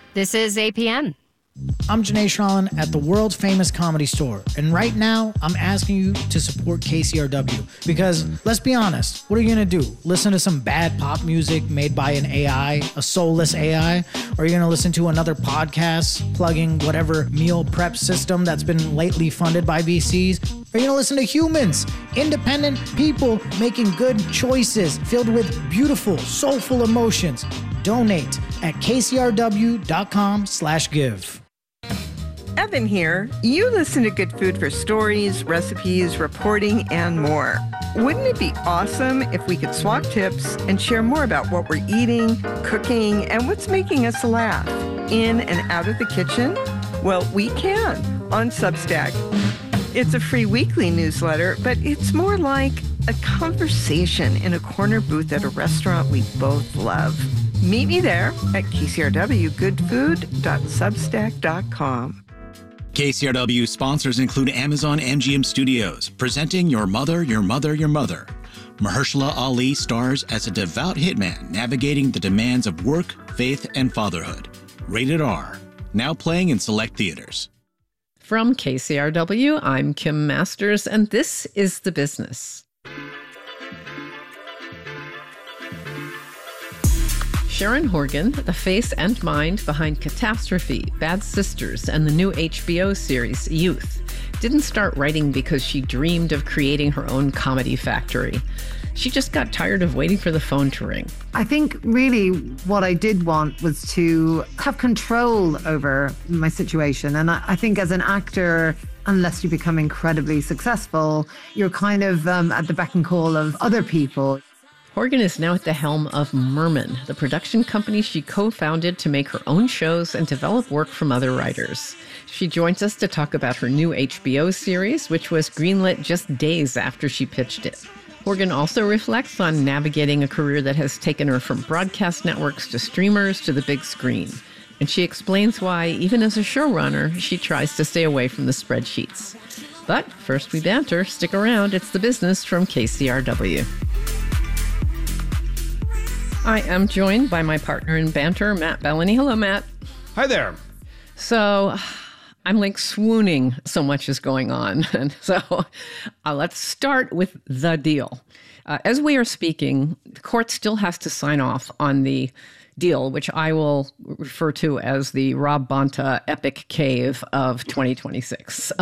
This is APM. I'm Janae Shrallin at the world's famous Comedy Store, and right now I'm asking you to support KCRW because, let's be honest, what are you gonna do? Listen to some bad pop music made by an AI, a soulless AI? Or are you gonna listen to another podcast plugging whatever meal prep system that's been lately funded by VCs? Are you gonna listen to humans, independent people making good choices filled with beautiful, soulful emotions? Donate at kcrw.com/give. Evan here. You listen to Good Food for stories, recipes, reporting, and more. Wouldn't it be awesome if we could swap tips and share more about what we're eating, cooking, and what's making us laugh in and out of the kitchen? Well, we can on Substack. It's a free weekly newsletter, but it's more like a conversation in a corner booth at a restaurant we both love. Meet me there at kcrwgoodfood.substack.com. KCRW sponsors include Amazon MGM Studios, presenting Your Mother, Your Mother, Your Mother. Mahershala Ali stars as a devout hitman navigating the demands of work, faith, and fatherhood. Rated R. Now playing in select theaters. From KCRW, I'm Kim Masters, and this is The Business. Sharon Horgan, the face and mind behind Catastrophe, Bad Sisters, and the new HBO series Youth, didn't start writing because she dreamed of creating her own comedy factory. She just got tired of waiting for the phone to ring. I think really what I did want was to have control over my situation. And I think as an actor, unless you become incredibly successful, you're kind of at the beck and call of other people. Horgan is now at the helm of Merman, the production company she co-founded to make her own shows and develop work from other writers. She joins us to talk about her new HBO series, which was greenlit just days after she pitched it. Horgan also reflects on navigating a career that has taken her from broadcast networks to streamers to the big screen. And she explains why, even as a showrunner, she tries to stay away from the spreadsheets. But first we banter. Stick around. It's The Business from KCRW. I am joined by my partner in banter, Matt Bellany. Hello, Matt. Hi there. So I'm like swooning. So much is going on. And so let's start with the deal. As we are speaking, the court still has to sign off on the deal, which I will refer to as the Rob Bonta epic cave of 2026.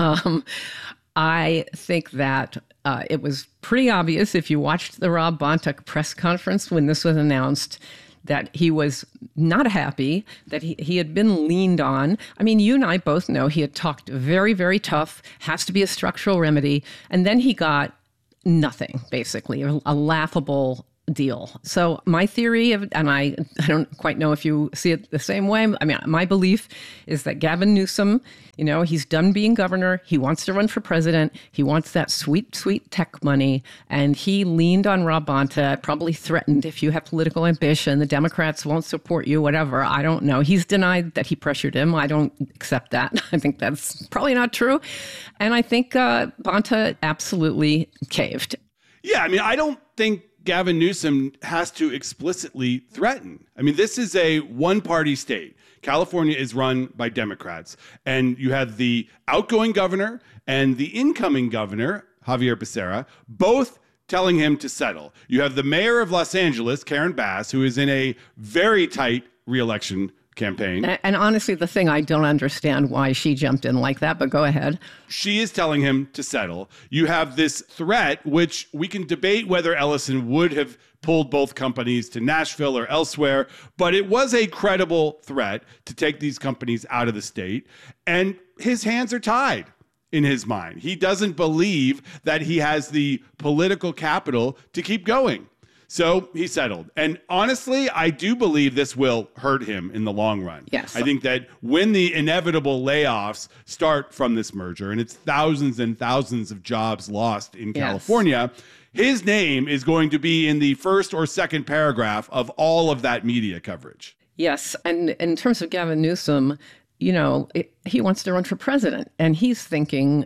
I think that it was pretty obvious if you watched the Rob Bonta press conference when this was announced that he was not happy, that he had been leaned on. I mean, you and I both know he had talked very, very tough, has to be a structural remedy, and then he got nothing, basically, a laughable deal. So my theory of, and I don't quite know if you see it the same way. I mean, my belief is that Gavin Newsom, he's done being governor. He wants to run for president. He wants that sweet, sweet tech money. And he leaned on Rob Bonta, probably threatened, if you have political ambition, the Democrats won't support you, whatever. I don't know. He's denied that he pressured him. I don't accept that. I think that's probably not true. And I think Bonta absolutely caved. Yeah, I mean, I don't think Gavin Newsom has to explicitly threaten. I mean, this is a one-party state. California is run by Democrats. And you have the outgoing governor and the incoming governor, Javier Becerra, both telling him to settle. You have the mayor of Los Angeles, Karen Bass, who is in a very tight re-election campaign. And honestly, the thing I don't understand why she jumped in like that, but go ahead. She is telling him to settle. You have this threat, which we can debate whether Ellison would have pulled both companies to Nashville or elsewhere, but it was a credible threat to take these companies out of the state. And his hands are tied in his mind. He doesn't believe that he has the political capital to keep going. So he settled. And honestly, I do believe this will hurt him in the long run. Yes. I think that when the inevitable layoffs start from this merger, and it's thousands and thousands of jobs lost in California, his name is going to be in the first or second paragraph of all of that media coverage. Yes. And in terms of Gavin Newsom, he wants to run for president. And he's thinking,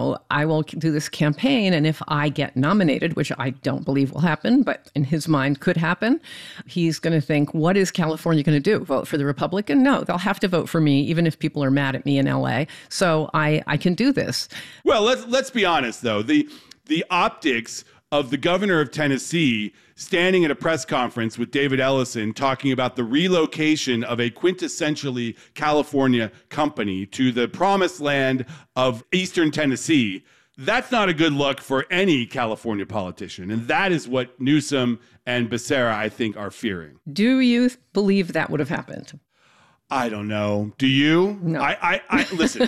I will do this campaign. And if I get nominated, which I don't believe will happen, but in his mind could happen, he's going to think, what is California going to do? Vote for the Republican? No, they'll have to vote for me, even if people are mad at me in LA. So I can do this. Well, let's be honest, though. The optics of the governor of Tennessee standing at a press conference with David Ellison talking about the relocation of a quintessentially California company to the promised land of Eastern Tennessee, that's not a good look for any California politician. And that is what Newsom and Becerra, I think, are fearing. Do you believe that would have happened? I don't know. Do you? No. I listen,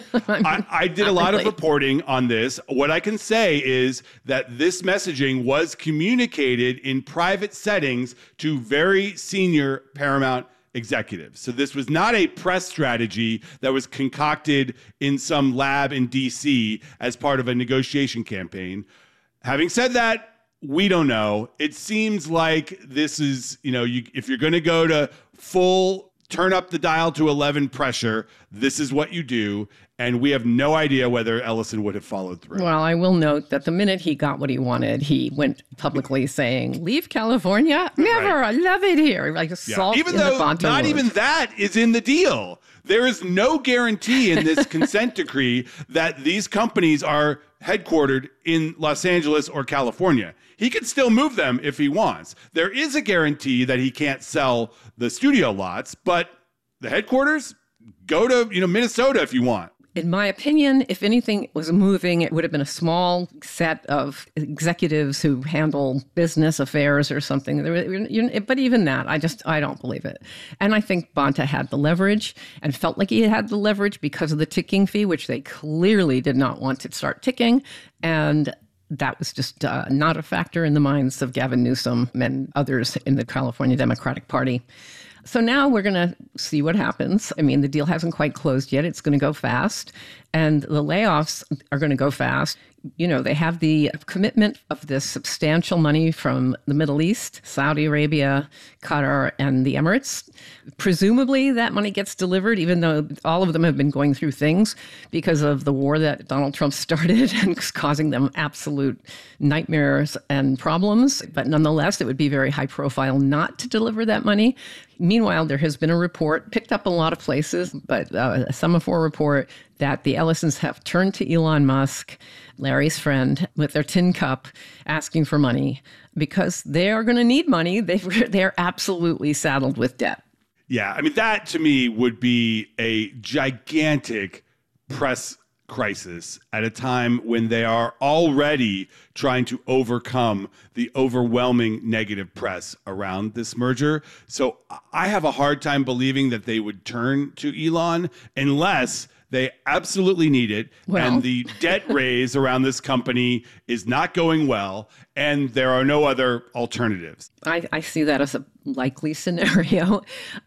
I did a lot of reporting on this. What I can say is that this messaging was communicated in private settings to very senior Paramount executives. So this was not a press strategy that was concocted in some lab in DC as part of a negotiation campaign. Having said that, we don't know. It seems like this is, if you're going to go to full turn up the dial to 11 pressure, this is what you do. And we have no idea whether Ellison would have followed through. Well, I will note that the minute he got what he wanted, he went publicly saying, leave California? Never. Right. I love it here. Like a salt even in though the Bonta not wood. even that is in the deal. There is no guarantee in this consent decree that these companies are headquartered in Los Angeles or California. He can still move them if he wants. There is a guarantee that he can't sell the studio lots, but the headquarters, go to Minnesota if you want. In my opinion, if anything was moving, it would have been a small set of executives who handle business affairs or something. But even that, I don't believe it. And I think Bonta had the leverage and felt like he had the leverage because of the ticking fee, which they clearly did not want to start ticking. And that was just not a factor in the minds of Gavin Newsom and others in the California Democratic Party. So now we're going to see what happens. I mean, the deal hasn't quite closed yet. It's going to go fast. And the layoffs are going to go fast. They have the commitment of this substantial money from the Middle East, Saudi Arabia, Qatar, and the Emirates. Presumably that money gets delivered, even though all of them have been going through things because of the war that Donald Trump started and causing them absolute nightmares and problems. But nonetheless, it would be very high profile not to deliver that money. Meanwhile, there has been a report picked up in a lot of places, but a Semaphore report that the Ellisons have turned to Elon Musk, Larry's friend, with their tin cup asking for money because they are going to need money. They're absolutely saddled with debt. Yeah, I mean, that to me would be a gigantic press crisis at a time when they are already trying to overcome the overwhelming negative press around this merger. So I have a hard time believing that they would turn to Elon unless they absolutely need it. Well. And the debt raise around this company is not going well, and there are no other alternatives. I see that as a likely scenario.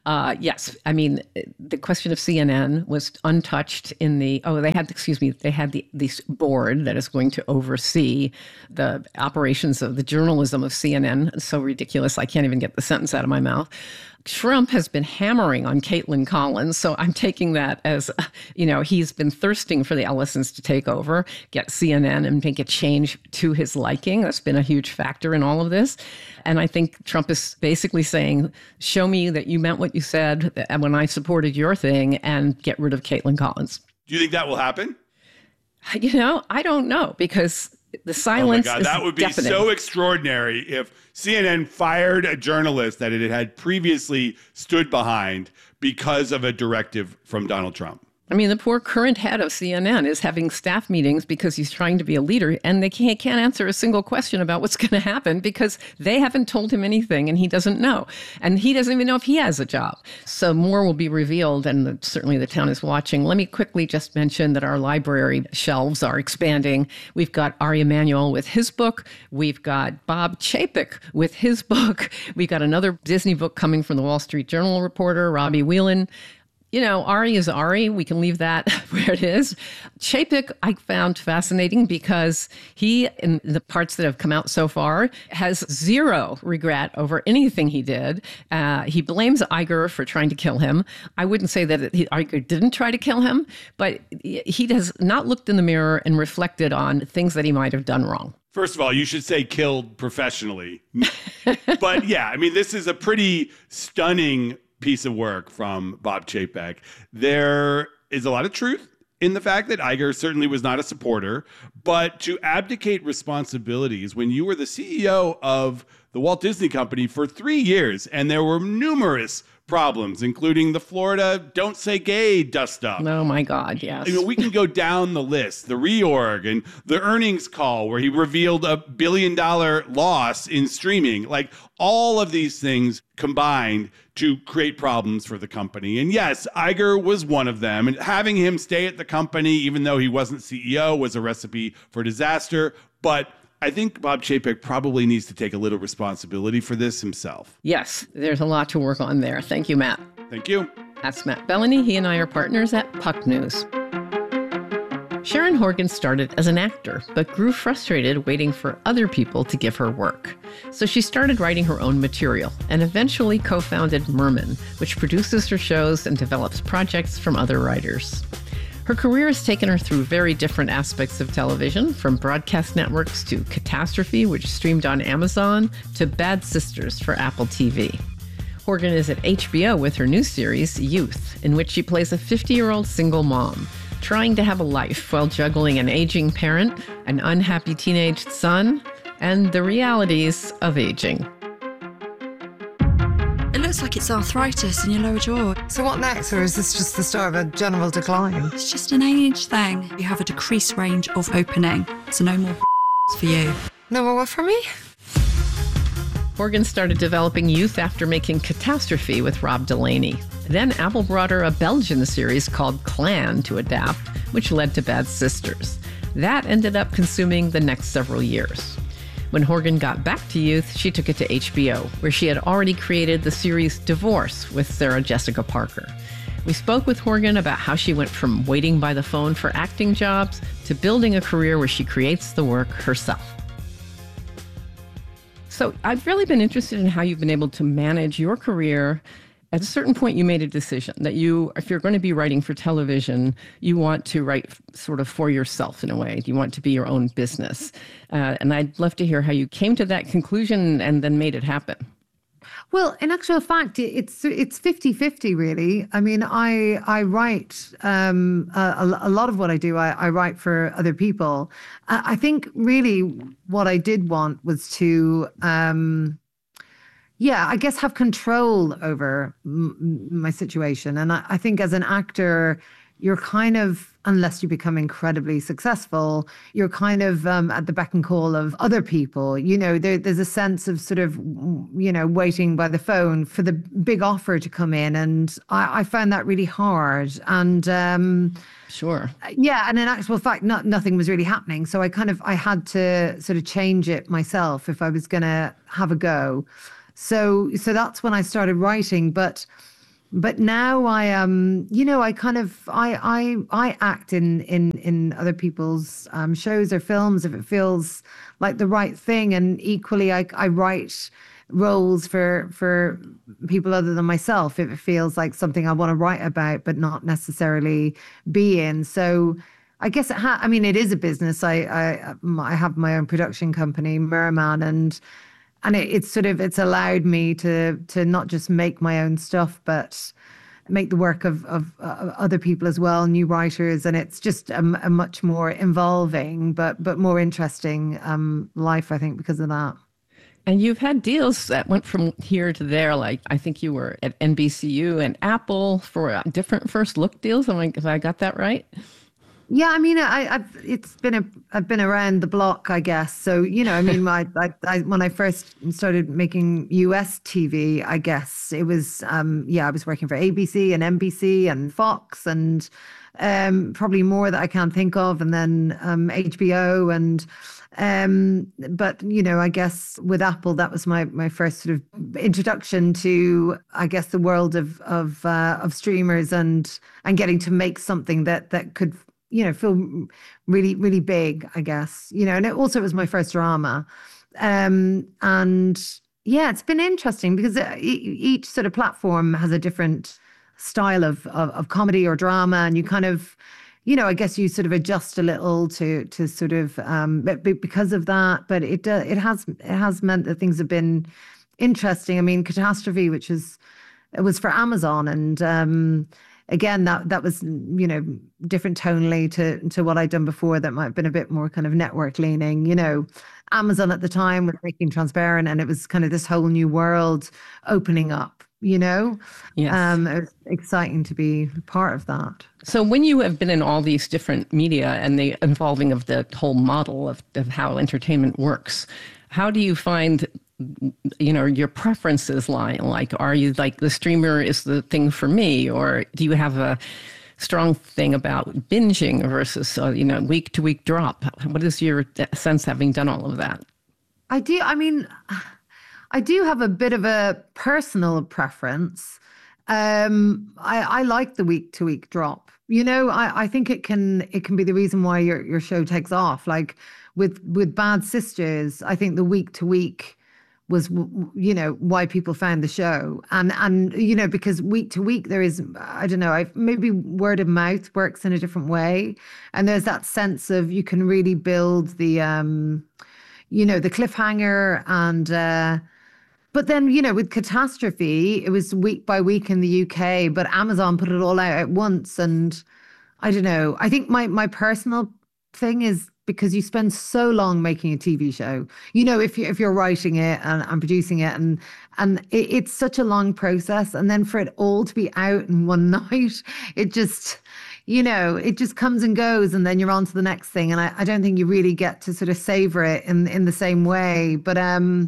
Yes. I mean, the question of CNN was untouched in they had this board that is going to oversee the operations of the journalism of CNN. It's so ridiculous. I can't even get the sentence out of my mouth. Trump has been hammering on Caitlin Collins. So I'm taking that as, he's been thirsting for the Ellisons to take over, get CNN and make a change to his liking. That's been a huge factor in all of this. And I think Trump is basically saying, show me that you meant what you said when I supported your thing and get rid of Caitlin Collins. Do you think that will happen? I don't know because the silence is that would be deafening. So extraordinary if CNN fired a journalist that it had previously stood behind because of a directive from Donald Trump. I mean, the poor current head of CNN is having staff meetings because he's trying to be a leader, and they can't answer a single question about what's going to happen because they haven't told him anything, and he doesn't know. And he doesn't even know if he has a job. So more will be revealed, and certainly the town is watching. Let me quickly just mention that our library shelves are expanding. We've got Ari Emanuel with his book. We've got Bob Chapek with his book. We've got another Disney book coming from the Wall Street Journal reporter, Robbie Whelan. Ari is Ari. We can leave that where it is. Chapek, I found fascinating because he, in the parts that have come out so far, has zero regret over anything he did. He blames Iger for trying to kill him. I wouldn't say that Iger didn't try to kill him, but he has not looked in the mirror and reflected on things that he might have done wrong. First of all, you should say killed professionally. But yeah, I mean, this is a pretty stunning piece of work from Bob Chapek. There is a lot of truth in the fact that Iger certainly was not a supporter, but to abdicate responsibilities when you were the CEO of the Walt Disney Company for 3 years, and there were numerous problems, including the Florida Don't Say Gay dust-up. Oh, my God, yes. We can go down the list, the reorg and the earnings call where he revealed $1 billion loss in streaming. Like, all of these things combined to create problems for the company. And yes, Iger was one of them. And having him stay at the company, even though he wasn't CEO, was a recipe for disaster. But I think Bob Chapek probably needs to take a little responsibility for this himself. Yes, there's a lot to work on there. Thank you, Matt. Thank you. That's Matt Bellany. He and I are partners at Puck News. Sharon Horgan started as an actor, but grew frustrated waiting for other people to give her work. So she started writing her own material and eventually co-founded Merman, which produces her shows and develops projects from other writers. Her career has taken her through very different aspects of television, from broadcast networks to Catastrophe, which streamed on Amazon, to Bad Sisters for Apple TV. Horgan is at HBO with her new series, Youth, in which she plays a 50-year-old single mom, trying to have a life while juggling an aging parent, an unhappy teenage son, and the realities of aging. It looks like it's arthritis in your lower jaw. So what next, or is this just the start of a general decline? It's just an age thing. You have a decreased range of opening, so no more for you. No more what for me? Horgan started developing Youth after making Catastrophe with Rob Delaney. Then Apple brought her a Belgian series called Clan to adapt, which led to Bad Sisters. That ended up consuming the next several years. When Horgan got back to Youth, she took it to HBO, where she had already created the series Divorce with Sarah Jessica Parker. We spoke with Horgan about how she went from waiting by the phone for acting jobs to building a career where she creates the work herself. So I've really been interested in how you've been able to manage your career. At a certain point, you made a decision that if you're going to be writing for television, you want to write sort of for yourself in a way. You want to be your own business. And I'd love to hear how you came to that conclusion and then made it happen. Well, in actual fact, it's 50-50, really. I mean, I write a lot of what I do. I write for other people. I think really what I did want was to I guess have control over my situation. And I think as an actor, you're kind of, unless you become incredibly successful, you're kind of at the beck and call of other people. There's a sense of sort of, waiting by the phone for the big offer to come in. And I found that really hard. And sure. Yeah. And in actual fact, nothing was really happening. So I had to sort of change it myself if I was going to have a go. So that's when I started writing, but now I act in other people's shows or films if it feels like the right thing, and equally I write roles for people other than myself if it feels like something I want to write about but not necessarily be in. So I guess it is a business. I have my own production company, Merman, and it's allowed me to not just make my own stuff, but make the work of other people as well, new writers. And it's just a much more involving, but more interesting life, I think, because of that. And you've had deals that went from here to there. Like, I think you were at NBCU and Apple for different first look deals. Have I got that right? Yeah, I mean, I've been around the block, I guess. So, I mean, when I first started making US TV, I guess it was, I was working for ABC and NBC and Fox and probably more that I can't think of, and then HBO but I guess with Apple, that was my first sort of introduction to, I guess, the world of streamers and getting to make something that could feel really, really big, I guess, and it also was my first drama. And yeah, it's been interesting because each sort of platform has a different style of comedy or drama. And you kind of, I guess you sort of adjust a little to sort of, because of that. But it has meant that things have been interesting. I mean, Catastrophe, it was for Amazon, and again, that was, different tonally to what I'd done before. That might have been a bit more kind of network leaning. Amazon at the time was making Transparent, and it was kind of this whole new world opening up. Yes. It was exciting to be part of that. So when you have been in all these different media and the involving of the whole model of how entertainment works, how do you find your preferences lie? Like, are you like the streamer is the thing for me, or do you have a strong thing about binging versus week to week drop? What is your sense, having done all of that? I do. I mean, I do have a bit of a personal preference. I like the week to week drop. I think it can be the reason why your show takes off. Like with Bad Sisters, I think the week to week was, why people found the show. And because week to week there is, I don't know, maybe word of mouth works in a different way. And there's that sense of you can really build the, the cliffhanger. And, but then, with Catastrophe, it was week by week in the UK, but Amazon put it all out at once. And I don't know, I think my personal thing is, because you spend so long making a TV show, if you're writing it and producing it, and it's such a long process, and then for it all to be out in one night, it just, it just comes and goes, and then you're on to the next thing, and I don't think you really get to sort of savor it in the same way. But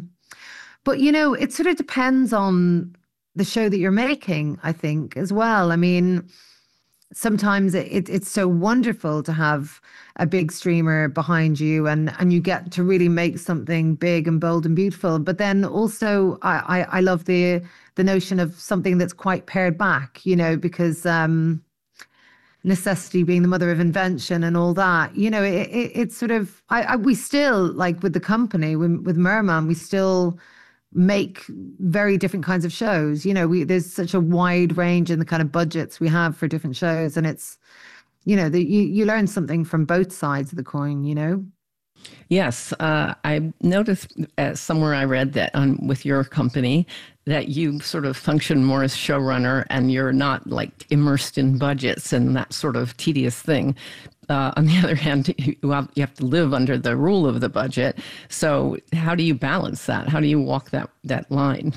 it sort of depends on the show that you're making, I think, as well. I mean, sometimes it's so wonderful to have a big streamer behind you, and you get to really make something big and bold and beautiful. But then also I love the notion of something that's quite pared back, because necessity being the mother of invention and all that, it's sort of, we still, like with the company, with Merman, we still make very different kinds of shows. There's such a wide range in the kind of budgets we have for different shows, and it's, you learn something from both sides of the coin. Yes, I noticed somewhere I read that with your company that you sort of function more as showrunner, and you're not like immersed in budgets and that sort of tedious thing. On the other hand, you have to live under the rule of the budget. So how do you balance that? How do you walk that line?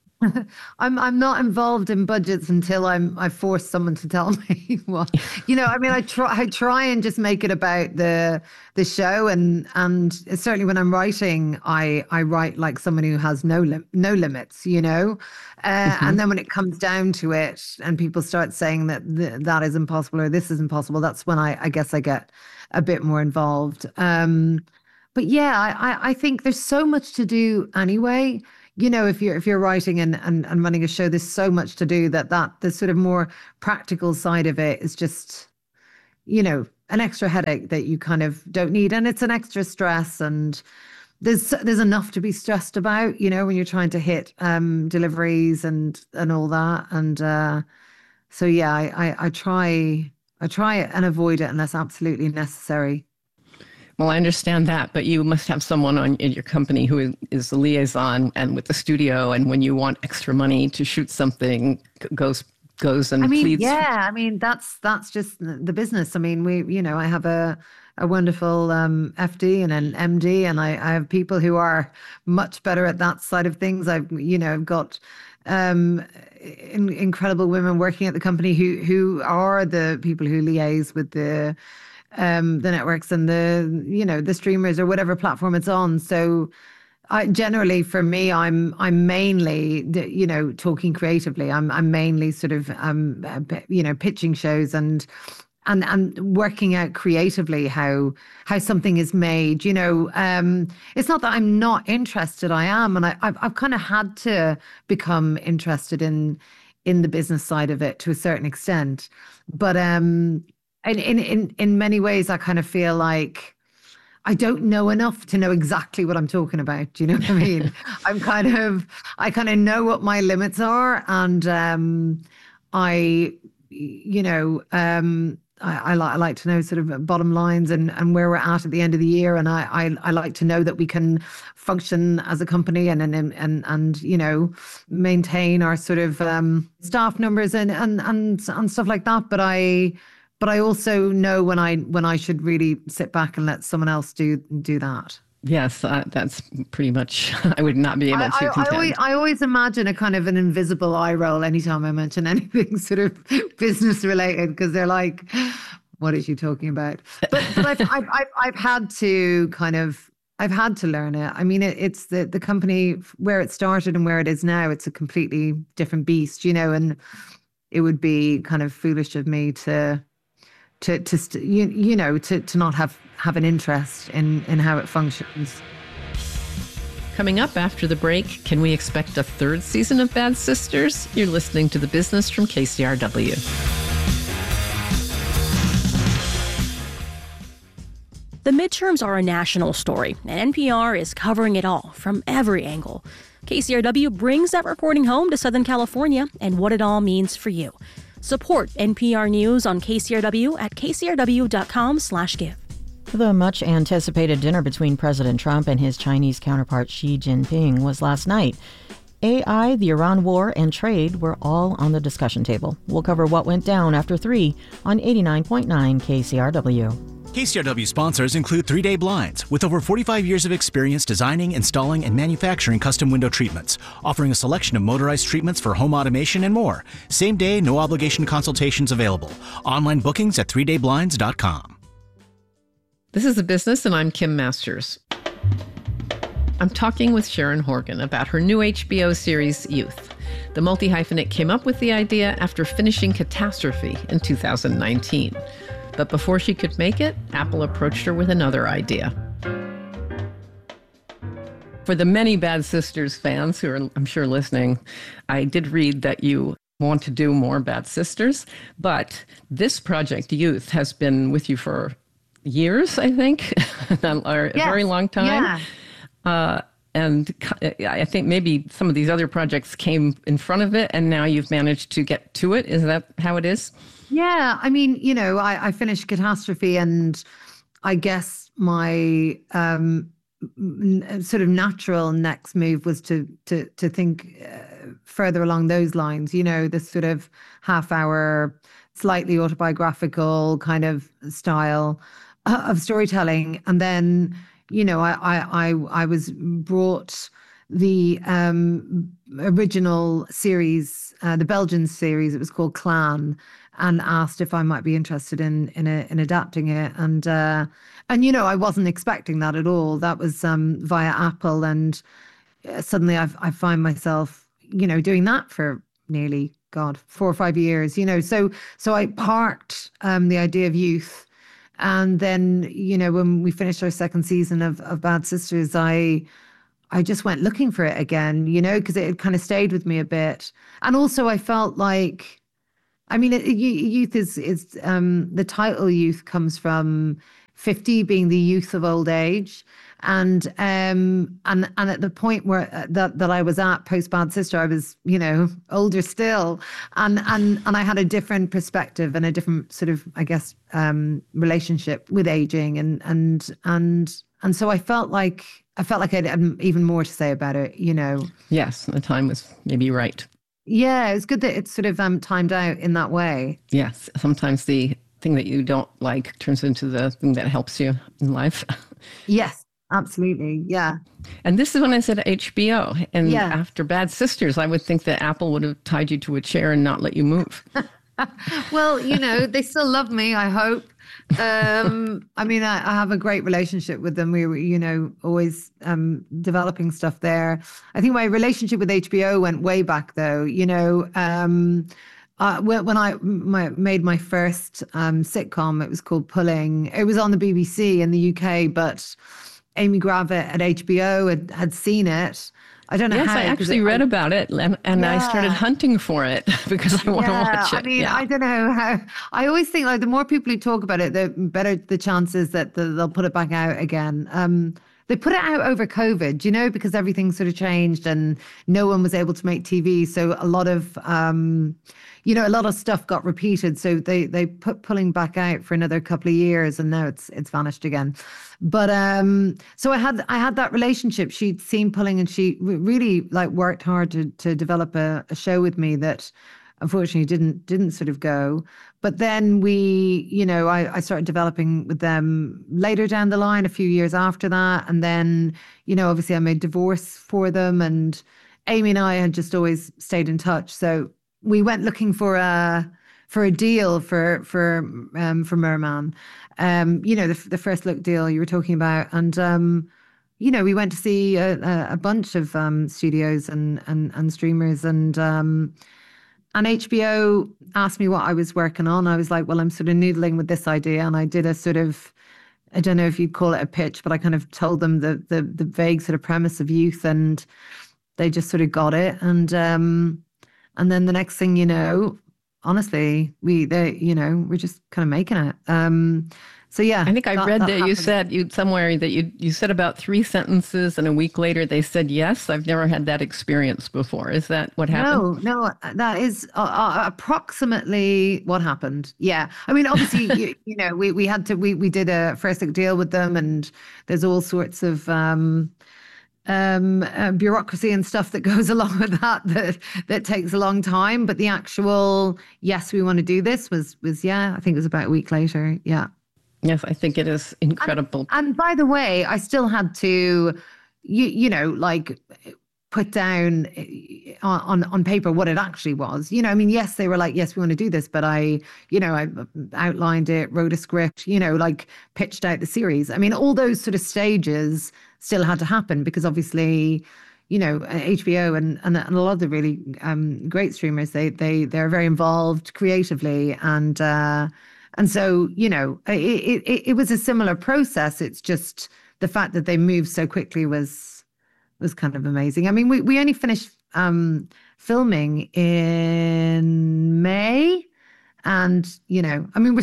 I'm not involved in budgets until I force someone to tell me what. I mean, I try and just make it about the show, and certainly when I'm writing, I write like someone who has no limits, and then when it comes down to it, and people start saying that is impossible or this is impossible, that's when I guess I get a bit more involved. But yeah, I think there's so much to do anyway. If you're writing and running a show, there's so much to do that the sort of more practical side of it is just, an extra headache that you kind of don't need. And it's an extra stress, and there's enough to be stressed about, when you're trying to hit deliveries and all that. And so, yeah, I try it and avoid it unless absolutely necessary. Well, I understand that, but you must have someone in your company who is the liaison and with the studio, and when you want extra money to shoot something, goes and pleads. Yeah, I mean, that's just the business. I mean, I have a wonderful FD and an MD, and I have people who are much better at that side of things. I've got incredible women working at the company who are the people who liaise with the the networks and the streamers or whatever platform it's on. So I generally, for me, I'm mainly, talking creatively. I'm mainly sort of, pitching shows and working out creatively how something is made. It's not that I'm not interested. I am, and I've kind of had to become interested in the business side of it to a certain extent. But in many ways, I kind of feel like I don't know enough to know exactly what I'm talking about. Do you know what I mean? I kind of know what my limits are, and I like to know sort of bottom lines and where we're at the end of the year, and I like to know that we can function as a company and maintain our sort of staff numbers and stuff like that. But I also know when I should really sit back and let someone else do that. Yes, that's pretty much, I would not be able to contend. I always imagine a kind of an invisible eye roll anytime I mention anything sort of business related, because they're like, what is she talking about? But I've had to learn it. I mean, it's the company where it started and where it is now, it's a completely different beast, and it would be kind of foolish of me to not have an interest in how it functions. Coming up after the break, can we expect a third season of Bad Sisters? You're listening to The Business from KCRW. The midterms are a national story, and NPR is covering it all from every angle. KCRW brings that reporting home to Southern California and what it all means for you. Support NPR News on KCRW at kcrw.com/give. The much-anticipated dinner between President Trump and his Chinese counterpart Xi Jinping was last night. AI, the Iran war, and trade were all on the discussion table. We'll cover what went down after 3 on 89.9 KCRW. KCRW sponsors include 3 Day Blinds, with over 45 years of experience designing, installing, and manufacturing custom window treatments, offering a selection of motorized treatments for home automation and more. Same day, no obligation consultations available. Online bookings at 3dayblinds.com. This is The Business, and I'm Kim Masters. I'm talking with Sharon Horgan about her new HBO series, Youth. The multi-hyphenate came up with the idea after finishing Catastrophe in 2019. But before she could make it, Apple approached her with another idea. For the many Bad Sisters fans who are, I'm sure, listening, I did read that you want to do more Bad Sisters, but this project, Youth, has been with you for years, I think, or a very long time. Yeah. And I think maybe some of these other projects came in front of it, and now you've managed to get to it. Is that how it is? Yeah, I mean, I finished Catastrophe, and I guess my sort of natural next move was to think further along those lines. This sort of half-hour, slightly autobiographical kind of style of storytelling, and then I was brought the original series, the Belgian series. It was called Clan, and asked if I might be interested in adapting it. And I wasn't expecting that at all. That was via Apple, and suddenly I find myself doing that for nearly 4 or 5 years. So I parked the idea of Youth. And then, when we finished our second season of Bad Sisters, I just went looking for it again, because it had kind of stayed with me a bit. And also I felt like, Youth is the title Youth comes from 50 being the youth of old age. And at the point where that I was at post Bad Sister, I was, older still. And I had a different perspective and a different sort of, I guess, relationship with aging. And so I felt like I had even more to say about it, Yes, the time was maybe right. Yeah, it's good that it's sort of timed out in that way. Yes, sometimes the thing that you don't like turns into the thing that helps you in life. Yes, absolutely. Yeah. And this is when I said HBO. And after Bad Sisters, I would think that Apple would have tied you to a chair and not let you move. Well, they still love me, I hope. I mean, I have a great relationship with them. We were, always developing stuff there. I think my relationship with HBO went way back, though. When I made my first sitcom, it was called Pulling. It was on the BBC in the UK, but Amy Gravitt at HBO had seen it. I don't know yes, how. I actually read about it, and I started hunting for it because I want to watch it. I mean, I don't know how. I always think like the more people who talk about it, the better the chances that they'll put it back out again. They put it out over COVID, because everything sort of changed and no one was able to make TV. So a lot of, a lot of stuff got repeated. So they put Pulling back out for another couple of years, and now it's vanished again. But so I had that relationship. She'd seen Pulling, and she really like worked hard to develop a show with me that unfortunately didn't sort of go. But then I started developing with them later down the line, a few years after that. And then, obviously I made Divorce for them, and Amy and I had just always stayed in touch. So we went looking for a deal for Merman, the first look deal you were talking about. And, we went to see a bunch of studios and streamers, and HBO asked me what I was working on. I was like, well, I'm sort of noodling with this idea. And I did a sort of, I don't know if you'd call it a pitch, but I kind of told them the vague sort of premise of youth, and they just sort of got it. And then the next thing you know, honestly, we're just kind of making it. So yeah, I think I read that you said somewhere that you said about 3 sentences, and a week later they said yes. I've never had that experience before. Is that what happened? No, that is approximately what happened. Yeah, I mean, obviously, we did a first look deal with them, and there's all sorts of bureaucracy and stuff that goes along with that takes a long time. But the actual yes, we want to do this was I think it was about a week later. Yeah. Yes, I think it is incredible. And by the way, I still had to, put down on paper what it actually was. Yes, they were like, yes, we want to do this, but I outlined it, wrote a script, pitched out the series. I mean, all those sort of stages still had to happen because obviously, HBO and a lot of the really great streamers, they're very involved creatively, and so, it was a similar process. It's just the fact that they moved so quickly was kind of amazing. I mean, we only finished filming in May, and I'm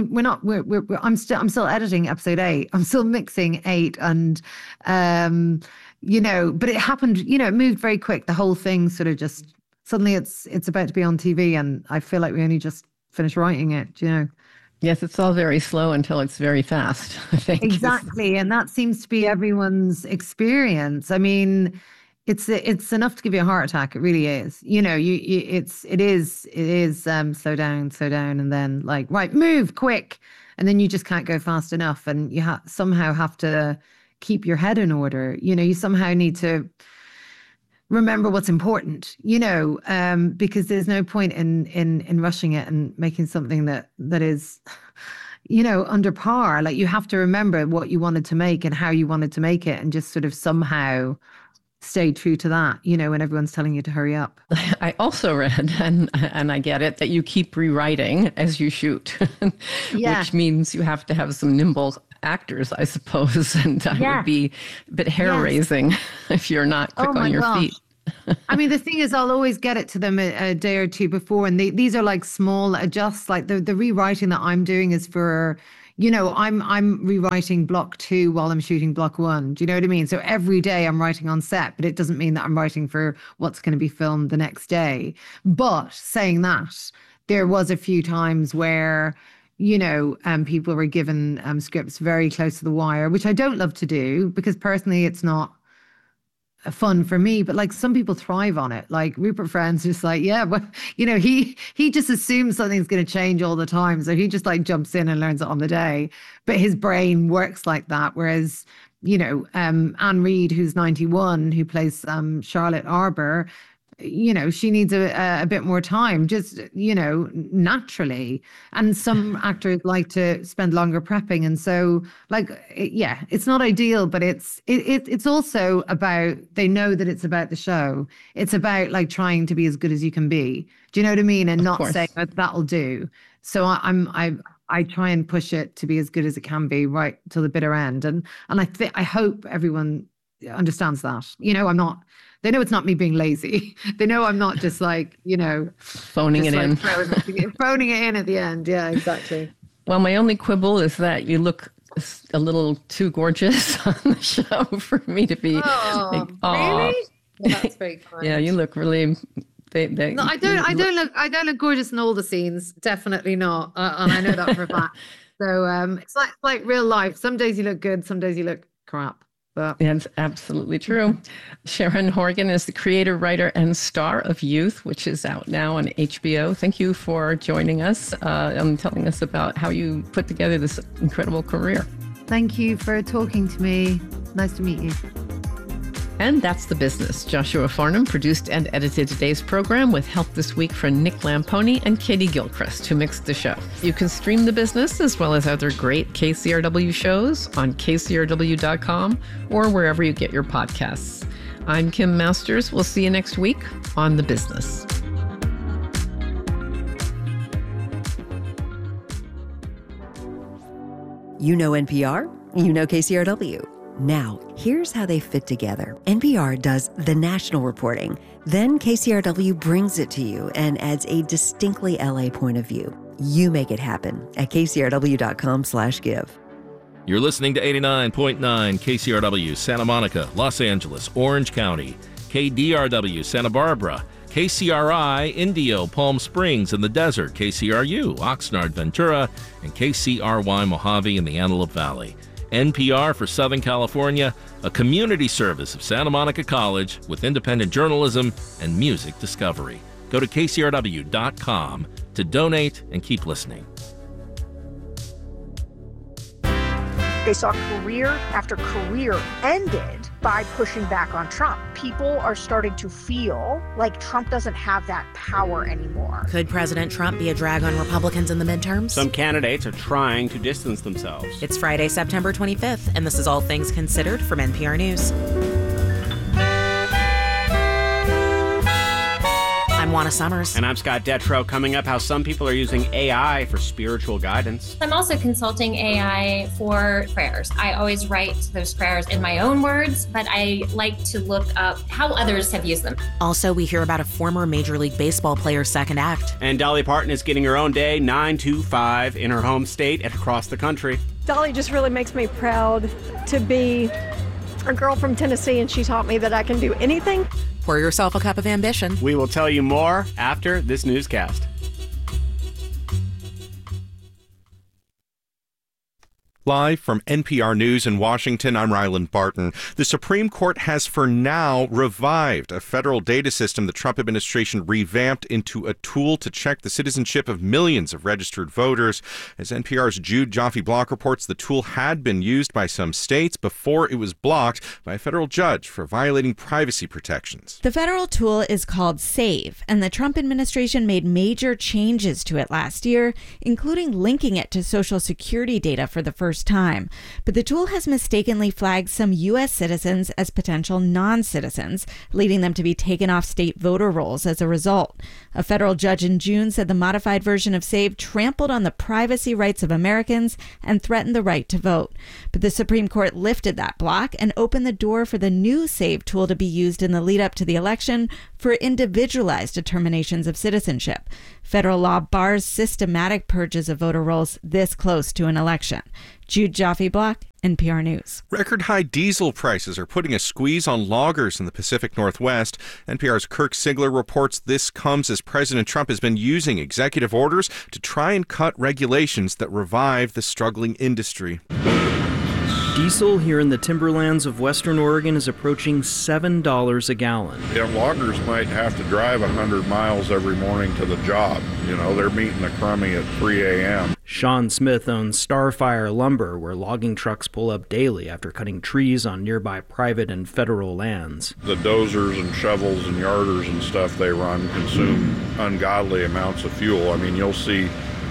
still editing episode 8. I'm still mixing 8, and but it happened. It moved very quick. The whole thing sort of just suddenly it's about to be on TV, and I feel like we only just finished writing it. Yes, it's all very slow until it's very fast, I think. Exactly. And that seems to be everyone's experience. I mean, it's enough to give you a heart attack. It really is. It is slow down, and then like, right, move quick. And then you just can't go fast enough. And you somehow have to keep your head in order. You somehow need to remember what's important, because there's no point in rushing it and making something that is, under par. Like, you have to remember what you wanted to make and how you wanted to make it, and just sort of somehow stay true to that, when everyone's telling you to hurry up. I also read, and I get it, that you keep rewriting as you shoot, which means you have to have some nimble actors, I suppose, and that would be a bit hair-raising if you're not quick on your feet. I mean, the thing is, I'll always get it to them a day or two before, and these are like small adjusts. Like the rewriting that I'm doing is for, I'm rewriting block 2 while I'm shooting block 1. Do you know what I mean? So every day I'm writing on set, but it doesn't mean that I'm writing for what's going to be filmed the next day. But saying that, there was a few times where people were given scripts very close to the wire, which I don't love to do because personally it's not fun for me, but like some people thrive on it. Like Rupert Friend's just like, he just assumes something's going to change all the time. So he just like jumps in and learns it on the day, but his brain works like that. Whereas, Anne Reid, who's 91, who plays Charlotte Arbor, she needs a bit more time, just, naturally. And some actors like to spend longer prepping. And so it's not ideal, but it's also about, they know that it's about the show. It's about like trying to be as good as you can be. Do you know what I mean? And not saying that'll do. So I try and push it to be as good as it can be right till the bitter end. And I hope everyone understands that. They know it's not me being lazy. They know I'm not just like, phoning it in. Phoning it in at the end. Yeah, exactly. Well, my only quibble is that you look a little too gorgeous on the show for me to be really? Well, that's very kind. Yeah, you look really... No, I don't look gorgeous in all the scenes. Definitely not. And I know that for a fact. So it's like real life. Some days you look good, some days you look crap. But that's absolutely true. Sharon Horgan is the creator, writer, and star of Youth, which is out now on HBO. Thank you for joining us and telling us about how you put together this incredible career. Thank you for talking to me. Nice to meet you. And that's The Business. Joshua Farnham produced and edited today's program with help this week from Nick Lamponi and Katie Gilchrist, who mixed the show. You can stream The Business as well as other great KCRW shows on kcrw.com or wherever you get your podcasts. I'm Kim Masters. We'll see you next week on The Business. You know NPR, you know KCRW. Now, here's how they fit together. NPR does the national reporting. Then KCRW brings it to you and adds a distinctly LA point of view. You make it happen at kcrw.com/give. You're listening to 89.9 KCRW, Santa Monica, Los Angeles, Orange County, KDRW, Santa Barbara, KCRI, Indio, Palm Springs in the desert, KCRU, Oxnard, Ventura, and KCRY, Mojave in the Antelope Valley. NPR for Southern California, a community service of Santa Monica College with independent journalism and music discovery. Go to kcrw.com to donate and keep listening. They saw career after career ended by pushing back on Trump. People are starting to feel like Trump doesn't have that power anymore. Could President Trump be a drag on Republicans in the midterms? Some candidates are trying to distance themselves. It's Friday, September 25th, and this is All Things Considered from NPR News. I'm Juana Summers. And I'm Scott Detrow. Coming up, how some people are using AI for spiritual guidance. I'm also consulting AI for prayers. I always write those prayers in my own words, but I like to look up how others have used them. Also, we hear about a former Major League Baseball player's second act. And Dolly Parton is getting her own day, 9 to 5, in her home state and across the country. Dolly just really makes me proud to be a girl from Tennessee, and she taught me that I can do anything. Pour yourself a cup of ambition. We will tell you more after this newscast. Live from NPR News in Washington, I'm Ryland Barton. The Supreme Court has for now revived a federal data system the Trump administration revamped into a tool to check the citizenship of millions of registered voters. As NPR's Jude Joffe-Block reports, the tool had been used by some states before it was blocked by a federal judge for violating privacy protections. The federal tool is called SAVE, and the Trump administration made major changes to it last year, including linking it to Social Security data for the first time. But the tool has mistakenly flagged some U.S. citizens as potential non-citizens, leading them to be taken off state voter rolls as a result. A federal judge in June said the modified version of SAVE trampled on the privacy rights of Americans and threatened the right to vote. But the Supreme Court lifted that block and opened the door for the new SAVE tool to be used in the lead up to the election for individualized determinations of citizenship. Federal law bars systematic purges of voter rolls this close to an election. Jude Joffe-Block, NPR News. Record high diesel prices are putting a squeeze on loggers in the Pacific Northwest. NPR's Kirk Sigler reports this comes as President Trump has been using executive orders to try and cut regulations that revive the struggling industry. Diesel here in the timberlands of western Oregon is approaching $7 a gallon. Yeah, loggers might have to drive 100 miles every morning to the job. You know, they're meeting the crummy at 3 a.m. Sean Smith owns Starfire Lumber, where logging trucks pull up daily after cutting trees on nearby private and federal lands. The dozers and shovels and yarders and stuff they run consume ungodly amounts of fuel. I mean, you'll see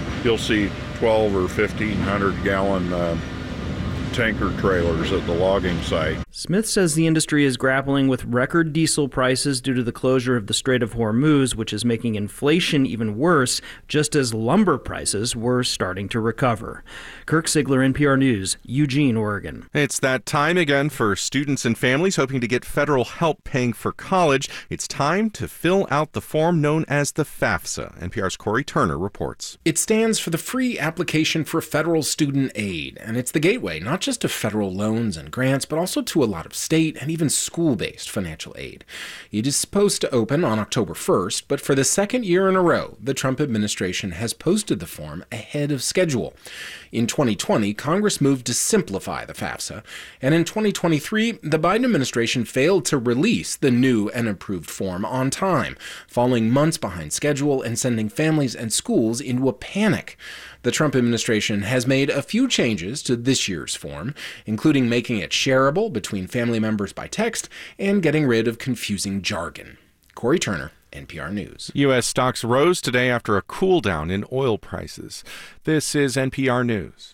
12 or 1,500 gallon tanker trailers at the logging site. Smith says the industry is grappling with record diesel prices due to the closure of the Strait of Hormuz, which is making inflation even worse, just as lumber prices were starting to recover. Kirk Sigler, NPR News, Eugene, Oregon. It's that time again for students and families hoping to get federal help paying for college. It's time to fill out the form known as the FAFSA. NPR's Corey Turner reports. It stands for the Free Application for Federal Student Aid, and it's the gateway not just to federal loans and grants, but also to a lot of state and even school-based financial aid. It is supposed to open on October 1st, but for the second year in a row, the Trump administration has posted the form ahead of schedule. In 2020, Congress moved to simplify the FAFSA, and in 2023, the Biden administration failed to release the new and improved form on time, falling months behind schedule and sending families and schools into a panic. The Trump administration has made a few changes to this year's form, including making it shareable between family members by text and getting rid of confusing jargon. Corey Turner, NPR News. U.S. stocks rose today after a cool down in oil prices. This is NPR News.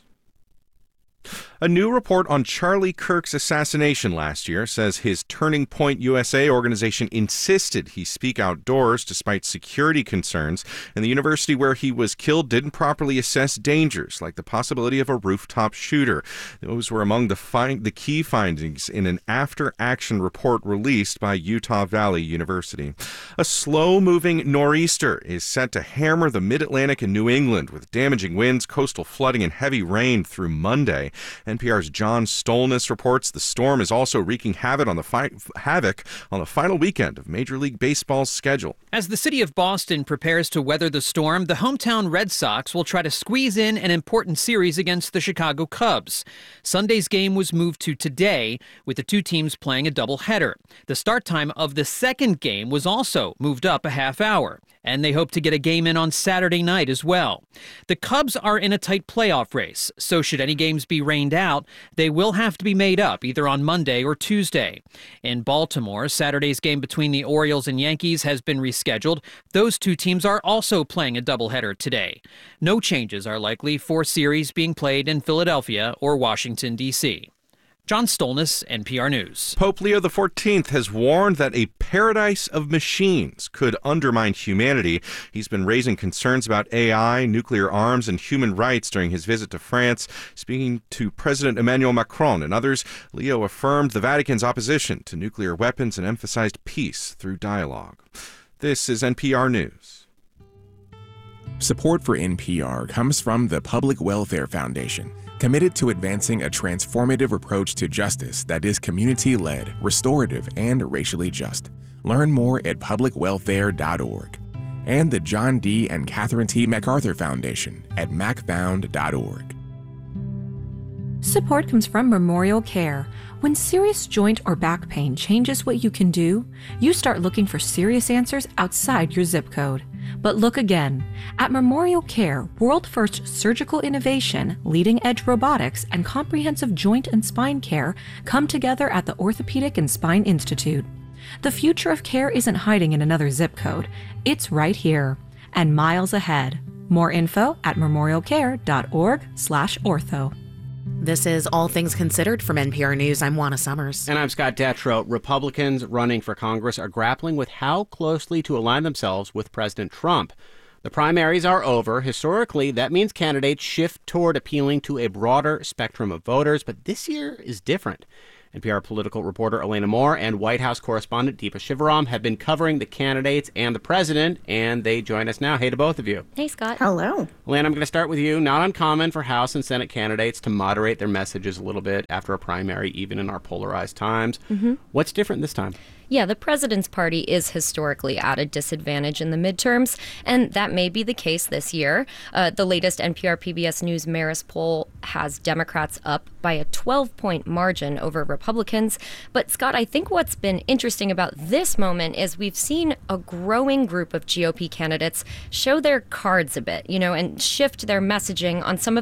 A new report on Charlie Kirk's assassination last year says his Turning Point USA organization insisted he speak outdoors despite security concerns, and the university where he was killed didn't properly assess dangers, like the possibility of a rooftop shooter. Those were among the key findings in an after-action report released by Utah Valley University. A slow-moving nor'easter is set to hammer the mid-Atlantic and New England with damaging winds, coastal flooding, and heavy rain through Monday. NPR's John Stolnis reports the storm is also wreaking havoc on the final weekend of Major League Baseball's schedule. As the city of Boston prepares to weather the storm, the hometown Red Sox will try to squeeze in an important series against the Chicago Cubs. Sunday's game was moved to today, with the two teams playing a doubleheader. The start time of the second game was also moved up a half hour, and they hope to get a game in on Saturday night as well. The Cubs are in a tight playoff race, so should any games be rained out, they will have to be made up either on Monday or Tuesday. In Baltimore, Saturday's game between the Orioles and Yankees has been rescheduled. Those two teams are also playing a doubleheader today. No changes are likely for series being played in Philadelphia or Washington, D.C. John Stolnis, NPR News. Pope Leo XIV has warned that a paradise of machines could undermine humanity. He's been raising concerns about AI, nuclear arms, and human rights during his visit to France. Speaking to President Emmanuel Macron and others, Leo affirmed the Vatican's opposition to nuclear weapons and emphasized peace through dialogue. This is NPR News. Support for NPR comes from the Public Welfare Foundation, committed to advancing a transformative approach to justice that is community-led, restorative, and racially just. Learn more at publicwelfare.org. And the John D. and Catherine T. MacArthur Foundation at macfound.org. Support comes from Memorial Care. When serious joint or back pain changes what you can do, you start looking for serious answers outside your zip code. But look again. At Memorial Care, world-first surgical innovation, leading-edge robotics, and comprehensive joint and spine care come together at the Orthopedic and Spine Institute. The future of care isn't hiding in another zip code. It's right here and miles ahead. More info at memorialcare.org/ortho. This is All Things Considered from NPR News. I'm Juana Summers. And I'm Scott Detrow. Republicans running for Congress are grappling with how closely to align themselves with President Trump. The primaries are over. Historically, that means candidates shift toward appealing to a broader spectrum of voters, but this year is different. NPR political reporter Elena Moore and White House correspondent Deepa Shivaram have been covering the candidates and the president, and they join us now. Hey to both of you. Hey, Scott. Hello. Elena, I'm going to start with you. Not uncommon for House and Senate candidates to moderate their messages a little bit after a primary, even in our polarized times. Mm-hmm. What's different this time? Yeah, the president's party is historically at a disadvantage in the midterms, and that may be the case this year. The latest NPR PBS News Marist poll has Democrats up by a 12-point margin over Republicans. But, Scott, I think what's been interesting about this moment is we've seen a growing group of GOP candidates show their cards a bit, and shift their messaging on some of